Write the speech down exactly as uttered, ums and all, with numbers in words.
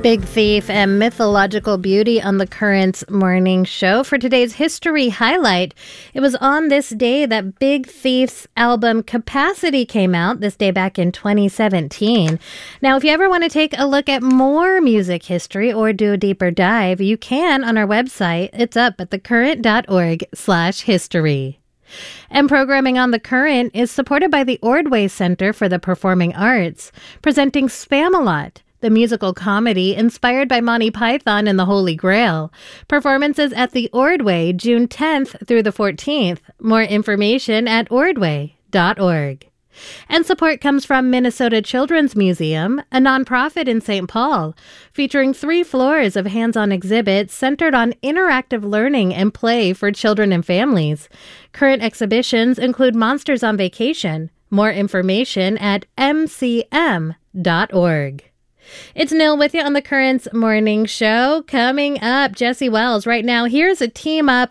Big Thief and Mythological Beauty on the Currents Morning Show. For today's history highlight, it was on this day that Big Thief's album Capacity came out, this day back in twenty seventeen. Now, if you ever want to take a look at more music history or do a deeper dive, you can on our website. It's up at thecurrent.org slash history. And programming on The Current is supported by the Ordway Center for the Performing Arts, presenting Spamalot, the musical comedy inspired by Monty Python and the Holy Grail. Performances at the Ordway, June tenth through the fourteenth. More information at ordway dot org. And support comes from Minnesota Children's Museum, a nonprofit in Saint Paul, featuring three floors of hands-on exhibits centered on interactive learning and play for children and families. Current exhibitions include Monsters on Vacation. More information at m c m dot org. It's Nil with you on the Currents Morning Show. Coming up, Jesse Wells. Right now, here's a team up